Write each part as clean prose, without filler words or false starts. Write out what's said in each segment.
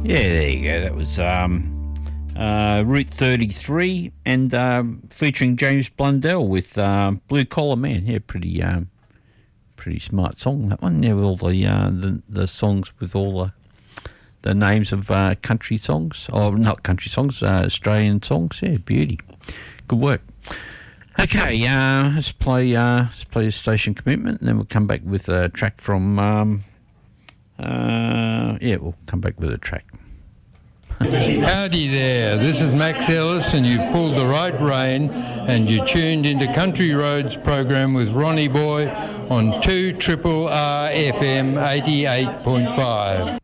Yeah, there you go. That was Route 33 and featuring James Blundell with Blue Collar Man. Yeah, pretty smart song, that one. Yeah, with all the songs with all the names of country songs. Or not country songs, Australian songs. Yeah, beauty. Good work. Okay, let's play a Station Commitment, and then we'll come back with a track from... we'll come back with a track. Howdy there, this is Max Ellis, and you've pulled the right rein, and you tuned into Country Roads program with Ronnie Boy on 2 R FM 88.5.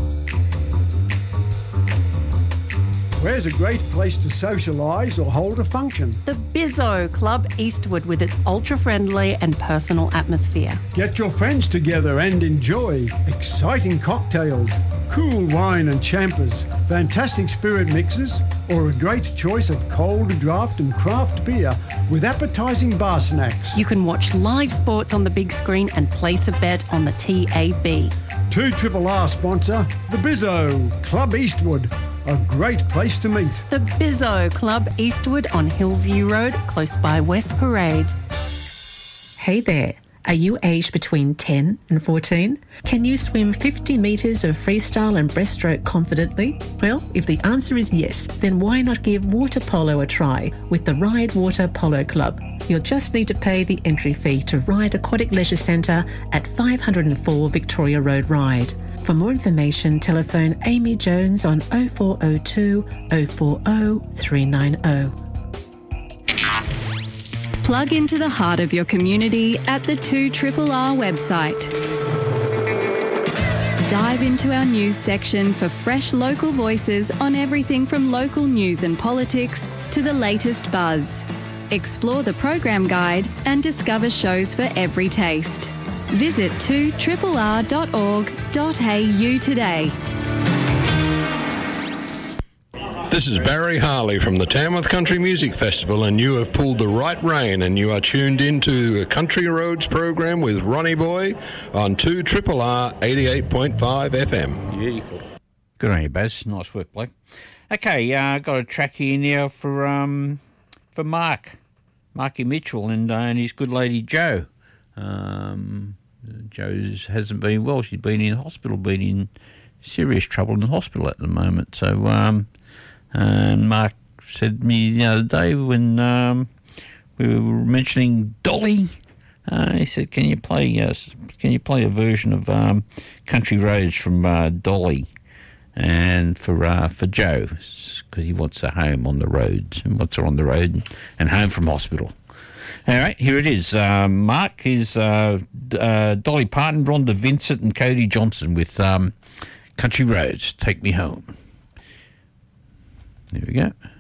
Where's a great place to socialise or hold a function? The Bizzo Club Eastwood, with its ultra-friendly and personal atmosphere. Get your friends together and enjoy exciting cocktails, cool wine and champers, fantastic spirit mixes, or a great choice of cold draft and craft beer with appetising bar snacks. You can watch live sports on the big screen and place a bet on the TAB. 2 R sponsor, the Bizzo Club Eastwood. A great place to meet. The Bizzo Club Eastwood on Hillview Road, close by West Parade. Hey there. Are you aged between 10 and 14? Can you swim 50 metres of freestyle and breaststroke confidently? Well, if the answer is yes, then why not give water polo a try with the Ride Water Polo Club? You'll just need to pay the entry fee to Ride Aquatic Leisure Centre at 504 Victoria Road Ride. For more information, telephone Amy Jones on 0402 040 390. Plug into the heart of your community at the 2 R website. Dive into our news section for fresh local voices on everything from local news and politics to the latest buzz. Explore the program guide and discover shows for every taste. Visit 2rr.org.au today. This is Barry Harley from the Tamworth Country Music Festival, and you have pulled the right rein, and you are tuned into a Country Roads program with Ronnie Boy on 2 R 88.5 FM. Beautiful. Good on you, Baz. Nice work, bloke. Okay, I got a track here now for Marky Mitchell and his good lady Jo. Jo hasn't been well. She's been in hospital, been in serious trouble in hospital at the moment. So, and Mark said to me the other day when we were mentioning Dolly, he said, "Can you play a version of Country Roads from Dolly?" And for Jo, because he wants her home on the roads and wants her on the road and home from hospital. All right, here it is. Mark is Dolly Parton, Rhonda Vincent and Cody Johnson with Country Roads, Take Me Home. There we go.